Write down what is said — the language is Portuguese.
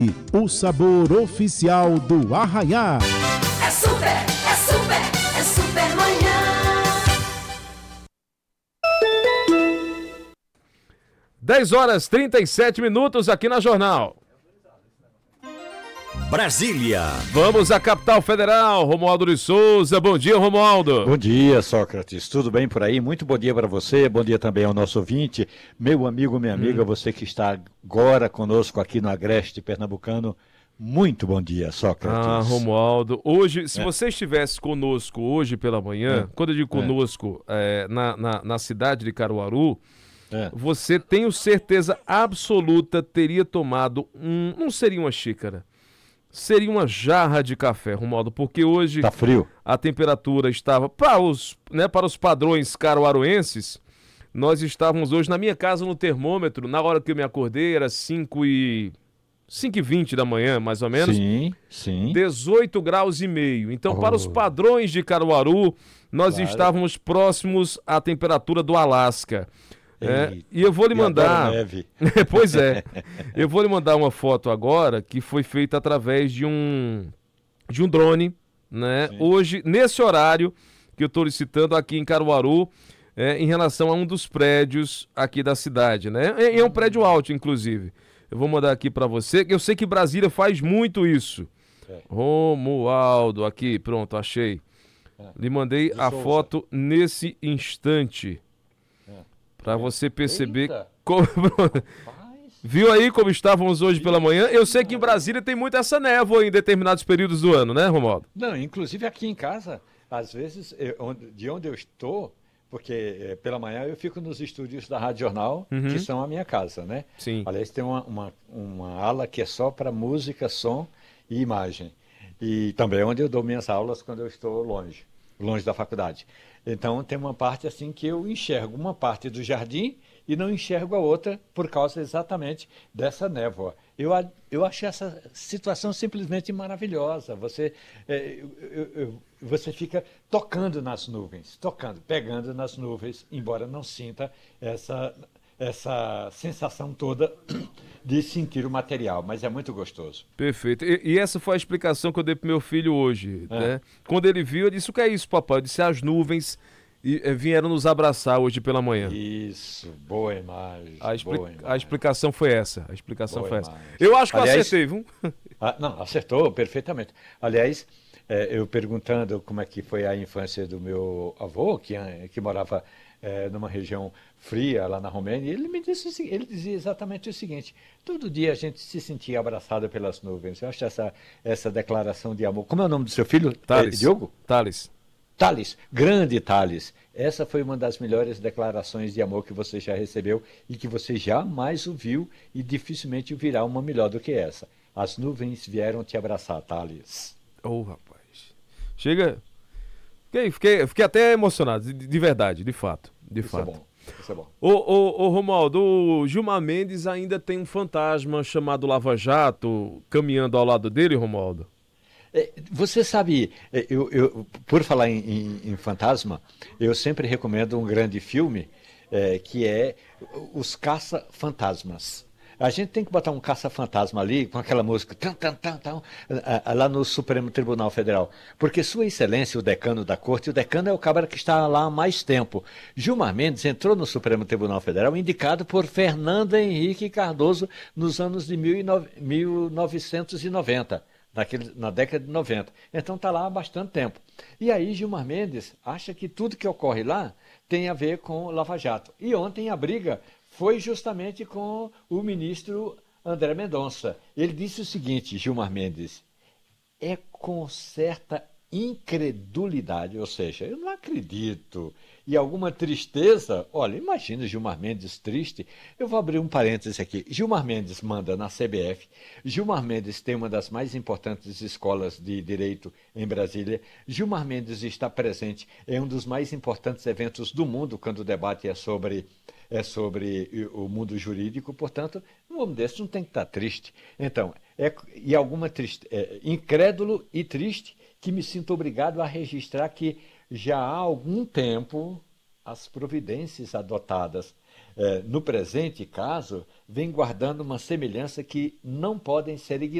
O sabor oficial do Arraiá. É super, é super, é super manhã. 10h37 aqui na Jornal. Brasília. Vamos à capital federal, Romualdo de Souza. Bom dia, Romualdo. Bom dia, Sócrates. Tudo bem por aí? Muito bom dia para você. Bom dia também ao nosso ouvinte. Meu amigo, minha amiga, você que está agora conosco aqui no Agreste Pernambucano. Muito bom dia, Sócrates. Ah, Romualdo. Hoje, se você estivesse conosco hoje pela manhã, quando eu digo conosco, na cidade de Caruaru, você, tenho certeza absoluta, teria tomado não seria uma xícara. Seria uma jarra de café, Romualdo, porque hoje tá frio. A temperatura estava, para os padrões caruaruenses, nós estávamos hoje na minha casa no termômetro, na hora que eu me acordei, era 5h20 da manhã, mais ou menos. Sim. 18 graus e meio. Então, para os padrões de Caruaru, nós estávamos próximos à temperatura do Alasca. E eu vou lhe mandar. Neve. Pois é. Eu vou lhe mandar uma foto agora que foi feita através de um drone, né? Sim. Hoje, nesse horário que eu estou licitando aqui em Caruaru, em relação a um dos prédios aqui da cidade, né? É um prédio alto, inclusive. Eu vou mandar aqui para você, que eu sei que Brasília faz muito isso. Romualdo, aqui, pronto, achei. Lhe mandei a foto nesse instante. Para você perceber como... Viu aí como estávamos hoje pela manhã? Eu sei que em Brasília tem muito essa névoa em determinados períodos do ano, né, Romualdo? Não, inclusive aqui em casa, às vezes, de onde eu estou, porque pela manhã eu fico nos estúdios da Rádio Jornal, que são a minha casa, né? Sim. Aliás, tem uma ala que é só para música, som e imagem. E também é onde eu dou minhas aulas quando eu estou longe da faculdade. Então tem uma parte assim que eu enxergo uma parte do jardim e não enxergo a outra por causa exatamente dessa névoa. Eu achei essa situação simplesmente maravilhosa. Você fica tocando nas nuvens, pegando nas nuvens, embora não sinta essa sensação toda de sentir o material, mas é muito gostoso. Perfeito. E essa foi a explicação que eu dei pro meu filho hoje, né? Quando ele viu, eu disse, o que é isso, papai? Eu disse, as nuvens vieram nos abraçar hoje pela manhã. Isso, boa imagem. A explicação foi essa. Eu acho que eu acertei, viu? Não, acertou perfeitamente. Aliás, eu perguntando como é que foi a infância do meu avô, que morava numa região fria lá na Romênia, ele dizia exatamente o seguinte: todo dia a gente se sentia abraçado pelas nuvens. Eu acho essa declaração de amor. Como é o nome do seu filho? Thales. Diogo? Thales, grande Thales. Essa foi uma das melhores declarações de amor que você já recebeu e que você jamais ouviu e dificilmente ouvirá uma melhor do que essa. As nuvens vieram te abraçar, Thales. Rapaz. Chega. Fiquei até emocionado, de verdade, de fato. Isso é bom. Ô Romualdo, o Gilmar Mendes ainda tem um fantasma chamado Lava Jato caminhando ao lado dele, Romualdo? Você sabe, por falar em fantasma, eu sempre recomendo um grande filme que é Os Caça-Fantasmas. A gente tem que botar um caça-fantasma ali, com aquela música, lá no Supremo Tribunal Federal. Porque Sua Excelência, o decano da corte, o decano é o cabra que está lá há mais tempo. Gilmar Mendes entrou no Supremo Tribunal Federal indicado por Fernando Henrique Cardoso nos anos de 1990. Na década de 90. Então está lá há bastante tempo. E aí Gilmar Mendes acha que tudo que ocorre lá tem a ver com Lava Jato. E ontem a briga foi justamente com o ministro André Mendonça. Ele disse o seguinte, Gilmar Mendes: é com certa incredulidade, ou seja, eu não acredito, e alguma tristeza. Olha, imagina Gilmar Mendes triste. Eu vou abrir um parênteses aqui. Gilmar Mendes manda na CBF. Gilmar Mendes tem uma das mais importantes escolas de direito em Brasília. Gilmar Mendes está presente em um dos mais importantes eventos do mundo quando o debate é sobre o mundo jurídico. Portanto, um homem desse não tem que estar triste. Então, incrédulo e triste, que me sinto obrigado a registrar que já há algum tempo as providências adotadas no presente caso, vem guardando uma semelhança que não podem ser ignoradas.